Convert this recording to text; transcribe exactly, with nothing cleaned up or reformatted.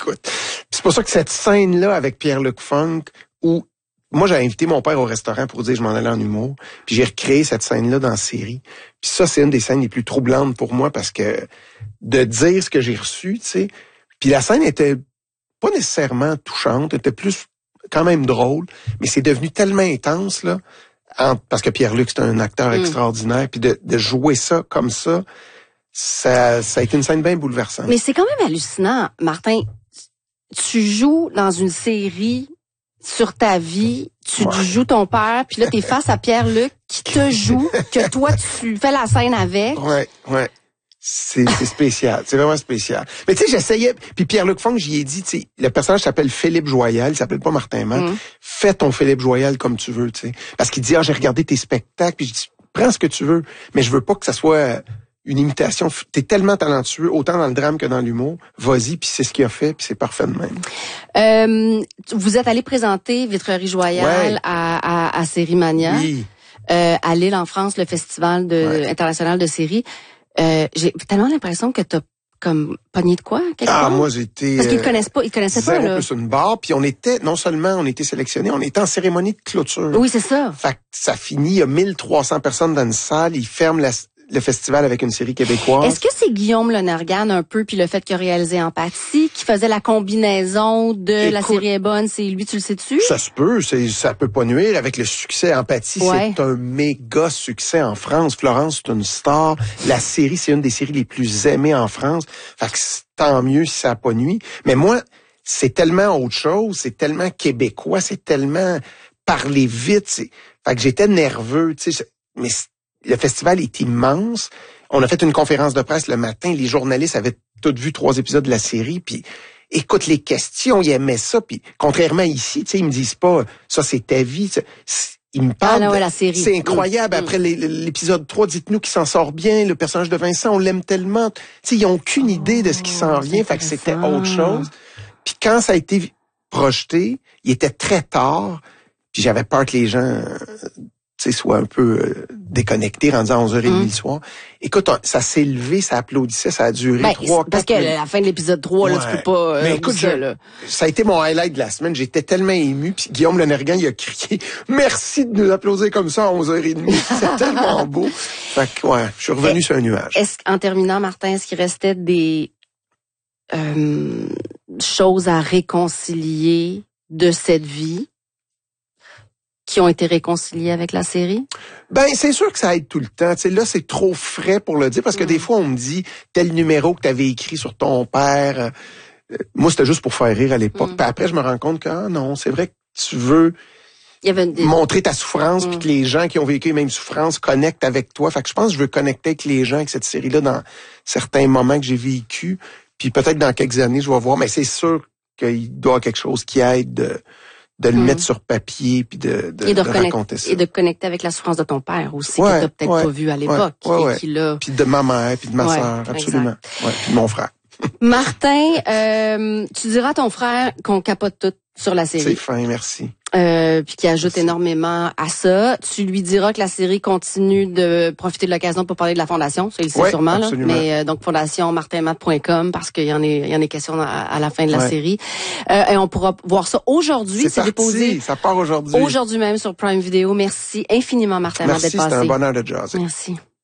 écoute. C'est pour ça que cette scène-là avec Pierre-Luc Funk, où moi, j'ai invité mon père au restaurant pour dire que je m'en allais en humour, puis j'ai recréé cette scène-là dans la série. Puis ça, c'est une des scènes les plus troublantes pour moi parce que de dire ce que j'ai reçu, tu sais. Puis la scène était pas nécessairement touchante, était plus quand même drôle, mais c'est devenu tellement intense, là, en, parce que Pierre-Luc, c'est un acteur mm. extraordinaire, puis de, de jouer ça comme ça, ça, ça a été une scène bien bouleversante. Mais c'est quand même hallucinant, Martin. Tu joues dans une série sur ta vie, tu ouais. joues ton père, puis là, t'es face à Pierre-Luc qui te joue, que toi, tu fais la scène avec. Ouais, ouais. C'est, c'est spécial. C'est vraiment spécial. Mais tu sais, j'essayais, puis Pierre-Luc Funk, j'y ai dit, tu sais, le personnage s'appelle Philippe Joyal, il s'appelle pas Martin Matt. Mm. Fais ton Philippe Joyal comme tu veux, tu sais. Parce qu'il dit, ah, j'ai regardé tes spectacles, puis je dis, prends ce que tu veux, mais je veux pas que ça soit une imitation. T'es tellement talentueux, autant dans le drame que dans l'humour. Vas-y, puis c'est ce qu'il a fait, puis c'est parfait de même. Euh, vous êtes allé présenter Vitrerie Joyal ouais. à, à, à Sérimania. Oui. Euh, à Lille, en France, le festival de, ouais. international de série. Euh, j'ai tellement l'impression que t'as comme pogné de quoi quelque Ah, part? moi j'étais parce qu'ils connaissent pas, ils connaissaient pas là. Plus une barre, puis on était non seulement on était sélectionnés, on était en cérémonie de clôture. Oui, c'est ça. Fait que ça finit, il y a mille trois cents personnes dans une salle, ils ferment la, le festival avec une série québécoise. Est-ce que c'est Guillaume Lonergan un peu, puis le fait qu'il a réalisé Empathie, qui faisait la combinaison de Écoute, la série est bonne, c'est lui, tu le sais-tu? Ça se peut, c'est, ça peut pas nuire. Avec le succès Empathie, ouais. c'est un méga succès en France. Florence, c'est une star. La série, c'est une des séries les plus aimées en France. Fait que tant mieux si ça a pas nuit. Mais moi, c'est tellement autre chose, c'est tellement québécois, c'est tellement parler vite. C'est... Fait que j'étais nerveux, tu sais, mais le festival est immense. On a fait une conférence de presse le matin. Les journalistes avaient tous vu trois épisodes de la série. Puis, écoute, les questions, ils aimaient ça. Puis, contrairement ici, tu sais, ils me disent pas, ça, c'est ta vie. Ils me parlent. Ah non, de, la série. C'est incroyable. Mmh. Après l'épisode trois, dites-nous qu'il s'en sort bien. Le personnage de Vincent, on l'aime tellement. Tu sais, ils n'ont aucune idée de ce qui s'en vient. Fait que c'était autre chose. Puis, quand ça a été projeté, il était très tard. Puis, j'avais peur que les gens... tu sais, soit un peu euh, déconnecté, rendu à onze heures trente mmh. le soir. Écoute, on, ça s'est levé, ça applaudissait, ça a duré ben, trois, parce qu'à la fin de l'épisode trois, ouais. là, tu peux pas... Euh, mais écoute, ça, je, là. ça a été mon highlight de la semaine. J'étais tellement ému. Puis Guillaume Lonergan, il a crié « Merci de nous applaudir comme ça à onze heures trente. » C'était tellement beau. Fait que, ouais, je suis revenu et, sur un nuage. Est-ce, en terminant, Martin, est-ce qu'il restait des euh, choses à réconcilier de cette vie qui ont été réconciliés avec la série? Ben, c'est sûr que ça aide tout le temps. Tu sais, là, c'est trop frais pour le dire, parce que mmh. des fois, on me dit, tel numéro que tu avais écrit sur ton père, euh, moi, c'était juste pour faire rire à l'époque. Mmh. Puis après, je me rends compte que, ah non, c'est vrai que tu veux Il y avait des... montrer ta souffrance, mmh. puis que les gens qui ont vécu les mêmes souffrances connectent avec toi. Fait que je pense que je veux connecter avec les gens, avec cette série-là, dans certains moments que j'ai vécu. Puis peut-être dans quelques années, je vais voir, mais c'est sûr qu'il doit y avoir quelque chose qui aide de... de le mmh. mettre sur papier puis de, de, et de, de raconter ça. Et de connecter avec la souffrance de ton père aussi, ouais, que t'as peut-être ouais, pas vu à l'époque. Ouais, ouais, et qui l'a... Puis de ma mère, puis de ma ouais, sœur, absolument. Ouais, puis de mon frère. Martin, euh, tu diras à ton frère qu'on capote tout sur la série. C'est fin, merci. Euh, puis qui ajoute merci. énormément à ça. Tu lui diras que la série continue de profiter de l'occasion pour parler de la fondation, ça il le sait ouais, sûrement là. Absolument. Mais euh, donc fondation martin matt point com parce qu'il y en est il y en est question à, à la fin de la ouais. série. Euh, et on pourra voir ça aujourd'hui, c'est, c'est parti, déposé. Ça part aujourd'hui. Aujourd'hui même sur Prime Video. Merci infiniment Martin Matt d'être passé. Merci, c'était un bonheur de jaser. Merci.